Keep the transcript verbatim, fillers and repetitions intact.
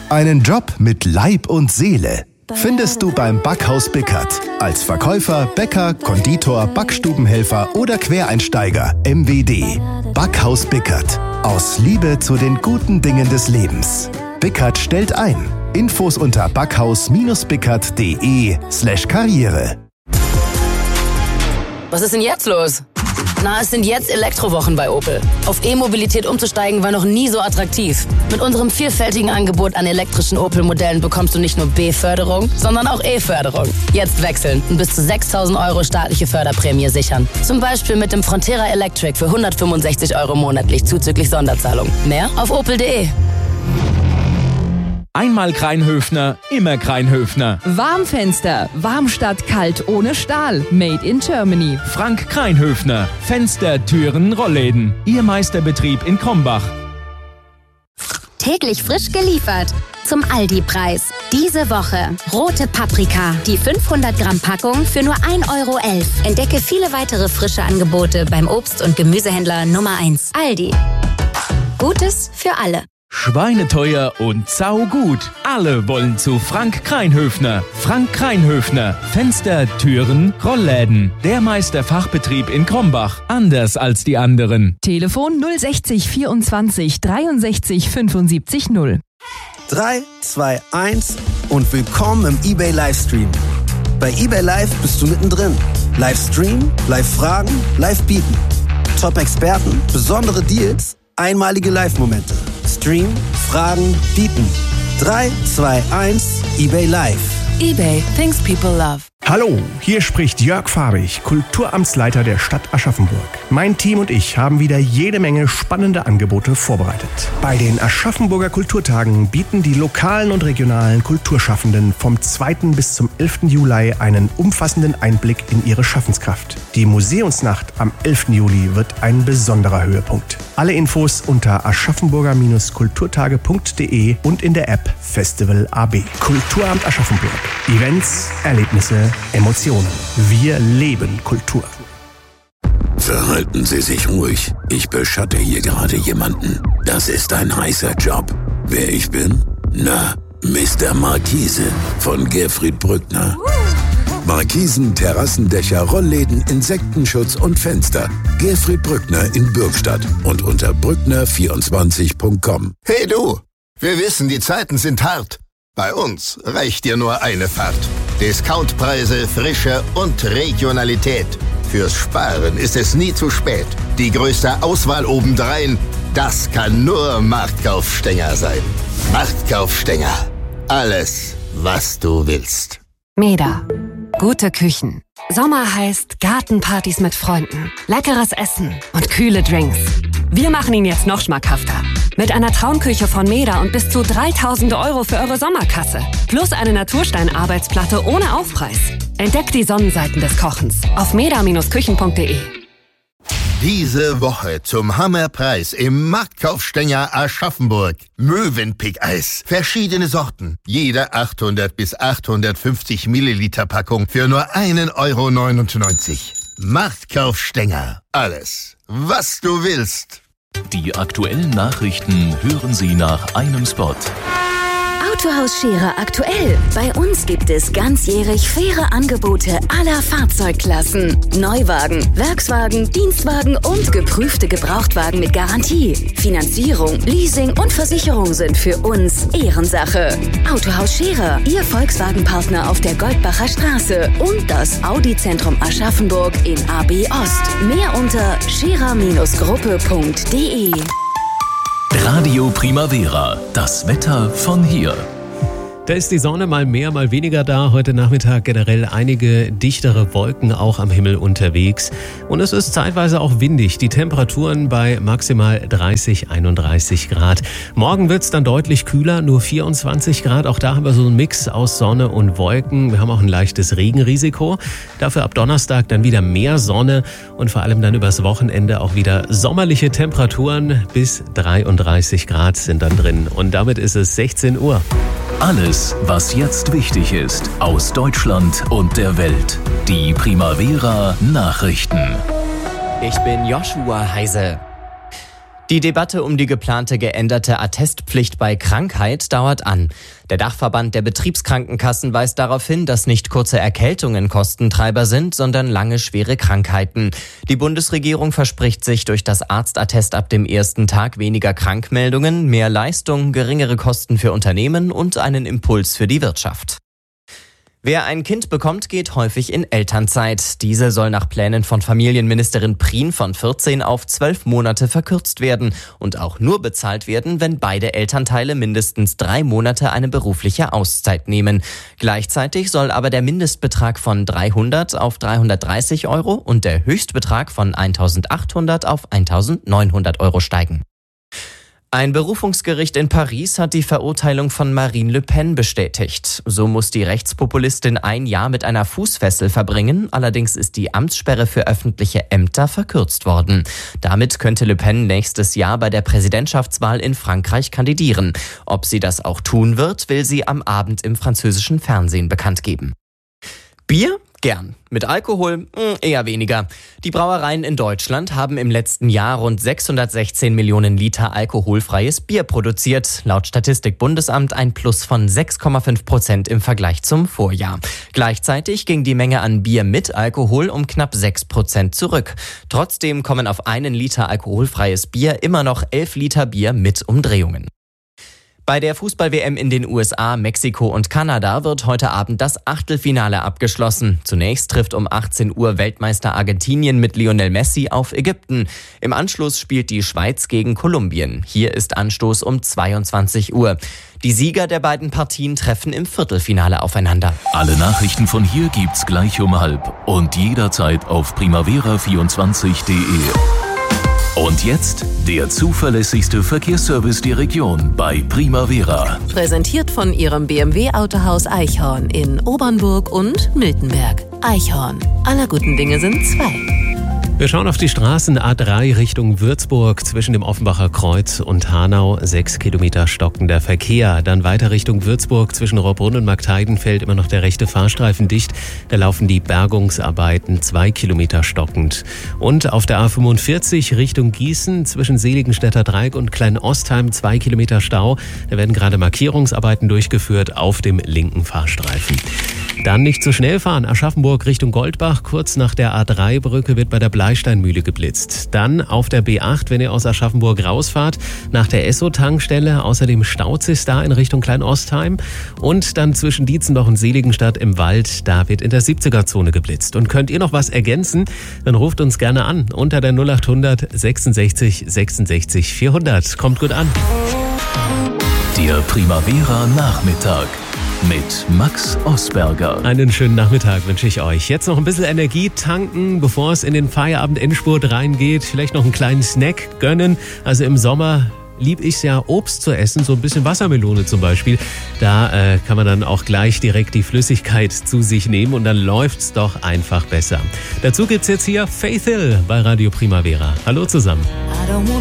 Einen Job mit Leib und Seele findest du beim Backhaus Bickert. Als Verkäufer, Bäcker, Konditor, Backstubenhelfer oder Quereinsteiger M W D. Backhaus Bickert. Aus Liebe zu den guten Dingen des Lebens. Bickert stellt ein. Infos unter backhaus-bickert.de slash Karriere. Was ist denn jetzt los? Na, es sind jetzt Elektrowochen bei Opel. Auf E-Mobilität umzusteigen war noch nie so attraktiv. Mit unserem vielfältigen Angebot an elektrischen Opel-Modellen bekommst du nicht nur B-Förderung, sondern auch E-Förderung. Jetzt wechseln und bis zu sechstausend Euro staatliche Förderprämie sichern. Zum Beispiel mit dem Frontera Electric für hundertfünfundsechzig Euro monatlich zuzüglich Sonderzahlung. Mehr auf opel punkt de. Einmal Kreinhöfner, immer Kreinhöfner. Warmfenster, warm statt kalt ohne Stahl. Made in Germany. Frank Kreinhöfner. Fenster, Türen, Rollläden. Ihr Meisterbetrieb in Krombach. Täglich frisch geliefert. Zum Aldi-Preis. Diese Woche rote Paprika. Die fünfhundert Gramm Packung für nur ein Euro elf. Entdecke viele weitere frische Angebote beim Obst- und Gemüsehändler Nummer eins. Aldi. Gutes für alle. Schweineteuer und saugut. Alle wollen zu Frank Kreinhöfner. Frank Kreinhöfner. Fenster, Türen, Rollläden. Der Meisterfachbetrieb in Krombach. Anders als die anderen. Telefon null sechzig vierundzwanzig dreiundsechzig fünfundsiebzig null. drei, zwei, eins und willkommen im eBay Livestream. Bei eBay Live bist du mittendrin. Livestream, Live-Fragen, Live-Bieten. Top-Experten, besondere Deals, einmalige Live-Momente. Stream, Fragen, Bieten. drei, zwei, eins, eBay Live. eBay, things people love. Hallo, hier spricht Jörg Farbig, Kulturamtsleiter der Stadt Aschaffenburg. Mein Team und ich haben wieder jede Menge spannende Angebote vorbereitet. Bei den Aschaffenburger Kulturtagen bieten die lokalen und regionalen Kulturschaffenden vom zweiten bis zum elften Juli einen umfassenden Einblick in ihre Schaffenskraft. Die Museumsnacht am elften Juli wird ein besonderer Höhepunkt. Alle Infos unter aschaffenburger-kulturtage punkt de und in der App Festival A B. Kulturamt Aschaffenburg. Events, Erlebnisse, Emotionen. Wir leben Kultur. Verhalten Sie sich ruhig. Ich beschatte hier gerade jemanden. Das ist ein heißer Job. Wer ich bin? Na, Mister Markise von Gerfried Brückner. Markisen, Terrassendächer, Rollläden, Insektenschutz und Fenster. Gerfried Brückner in Bürgstadt und unter brückner vierundzwanzig punkt com. Hey du, wir wissen, die Zeiten sind hart. Bei uns reicht dir nur eine Fahrt. Discountpreise, Frische und Regionalität. Fürs Sparen ist es nie zu spät. Die größte Auswahl obendrein, das kann nur Marktkaufstenger sein. Marktkaufstenger. Alles, was du willst. Meda. Gute Küchen. Sommer heißt Gartenpartys mit Freunden, leckeres Essen und kühle Drinks. Wir machen ihn jetzt noch schmackhafter. Mit einer Traumküche von Meda und bis zu dreitausend Euro für eure Sommerkasse. Plus eine Naturstein-Arbeitsplatte ohne Aufpreis. Entdeckt die Sonnenseiten des Kochens auf meda Bindestrich küchen punkt de. Diese Woche zum Hammerpreis im Marktkaufstenger Aschaffenburg. Mövenpick-Eis. Verschiedene Sorten. Jede achthundert bis achthundertfünfzig Milliliter Packung für nur ein Euro neunundneunzig. Marktkaufstenger. Alles, was du willst. Die aktuellen Nachrichten hören Sie nach einem Spot. Autohaus Scherer aktuell. Bei uns gibt es ganzjährig faire Angebote aller Fahrzeugklassen. Neuwagen, Werkswagen, Dienstwagen und geprüfte Gebrauchtwagen mit Garantie. Finanzierung, Leasing und Versicherung sind für uns Ehrensache. Autohaus Scherer, Ihr Volkswagen-Partner auf der Goldbacher Straße und das Audi-Zentrum Aschaffenburg in A B Ost. Mehr unter scherer Gruppe punkt de. Radio Primavera, das Wetter von hier. Da ist die Sonne mal mehr, mal weniger da. Heute Nachmittag generell einige dichtere Wolken auch am Himmel unterwegs. Und es ist zeitweise auch windig. Die Temperaturen bei maximal dreißig, einunddreißig Grad. Morgen wird es dann deutlich kühler, nur vierundzwanzig Grad. Auch da haben wir so einen Mix aus Sonne und Wolken. Wir haben auch ein leichtes Regenrisiko. Dafür ab Donnerstag dann wieder mehr Sonne und vor allem dann übers Wochenende auch wieder sommerliche Temperaturen. Bis dreiunddreißig Grad sind dann drin. Und damit ist es sechzehn Uhr. Alles, was jetzt wichtig ist, aus Deutschland und der Welt. Die Primavera Nachrichten. Ich bin Joshua Heise. Die Debatte um die geplante geänderte Attestpflicht bei Krankheit dauert an. Der Dachverband der Betriebskrankenkassen weist darauf hin, dass nicht kurze Erkältungen Kostentreiber sind, sondern lange schwere Krankheiten. Die Bundesregierung verspricht sich durch das Arztattest ab dem ersten Tag weniger Krankmeldungen, mehr Leistung, geringere Kosten für Unternehmen und einen Impuls für die Wirtschaft. Wer ein Kind bekommt, geht häufig in Elternzeit. Diese soll nach Plänen von Familienministerin Prien von vierzehn auf zwölf Monate verkürzt werden und auch nur bezahlt werden, wenn beide Elternteile mindestens drei Monate eine berufliche Auszeit nehmen. Gleichzeitig soll aber der Mindestbetrag von dreihundert auf dreihundertdreißig Euro und der Höchstbetrag von eintausendachthundert auf eintausendneunhundert Euro steigen. Ein Berufungsgericht in Paris hat die Verurteilung von Marine Le Pen bestätigt. So muss die Rechtspopulistin ein Jahr mit einer Fußfessel verbringen. Allerdings ist die Amtssperre für öffentliche Ämter verkürzt worden. Damit könnte Le Pen nächstes Jahr bei der Präsidentschaftswahl in Frankreich kandidieren. Ob sie das auch tun wird, will sie am Abend im französischen Fernsehen bekannt geben. Bier? Gern. Mit Alkohol? Eher weniger. Die Brauereien in Deutschland haben im letzten Jahr rund sechshundertsechzehn Millionen Liter alkoholfreies Bier produziert. Laut Statistik-Bundesamt ein Plus von sechs Komma fünf Prozent im Vergleich zum Vorjahr. Gleichzeitig ging die Menge an Bier mit Alkohol um knapp sechs Prozent zurück. Trotzdem kommen auf einen Liter alkoholfreies Bier immer noch elf Liter Bier mit Umdrehungen. Bei der Fußball-W M in den U S A, Mexiko und Kanada wird heute Abend das Achtelfinale abgeschlossen. Zunächst trifft um achtzehn Uhr Weltmeister Argentinien mit Lionel Messi auf Ägypten. Im Anschluss spielt die Schweiz gegen Kolumbien. Hier ist Anstoß um zweiundzwanzig Uhr. Die Sieger der beiden Partien treffen im Viertelfinale aufeinander. Alle Nachrichten von hier gibt's gleich um halb und jederzeit auf primavera vierundzwanzig punkt de. Und jetzt der zuverlässigste Verkehrsservice der Region bei Primavera. Präsentiert von Ihrem B M W-Autohaus Eichhorn in Obernburg und Miltenberg. Eichhorn. Aller guten Dinge sind zwei. Wir schauen auf die Straßen A drei Richtung Würzburg zwischen dem Offenbacher Kreuz und Hanau. Sechs Kilometer stockender Verkehr. Dann weiter Richtung Würzburg zwischen Rohrbrunn und Marktheidenfeld immer noch der rechte Fahrstreifen dicht. Da laufen die Bergungsarbeiten zwei Kilometer stockend. Und auf der A fünfundvierzig Richtung Gießen zwischen Seligenstädter Dreieck und Kleinostheim zwei Kilometer Stau. Da werden gerade Markierungsarbeiten durchgeführt auf dem linken Fahrstreifen. Dann nicht zu schnell fahren. Aschaffenburg Richtung Goldbach. Kurz nach der A drei Brücke wird bei der Bleisteinmühle geblitzt. Dann auf der B acht, wenn ihr aus Aschaffenburg rausfahrt, nach der Esso-Tankstelle. Außerdem staut es da in Richtung Kleinostheim. Und dann zwischen Dietzenbach und Seligenstadt im Wald. Da wird in der siebziger-Zone geblitzt. Und könnt ihr noch was ergänzen, dann ruft uns gerne an unter der null achthundert sechsundsechzig sechsundsechzig vierhundert. Kommt gut an. Der Primavera Nachmittag mit Max Osberger. Einen schönen Nachmittag wünsche ich euch. Jetzt noch ein bisschen Energie tanken, bevor es in den Feierabend-Endspurt reingeht. Vielleicht noch einen kleinen Snack gönnen. Also im Sommer lieb ich es ja, Obst zu essen, so ein bisschen Wassermelone zum Beispiel. Da äh, kann man dann auch gleich direkt die Flüssigkeit zu sich nehmen und dann läuft's doch einfach besser. Dazu gibt's jetzt hier Faith Hill bei Radio Primavera. Hallo zusammen.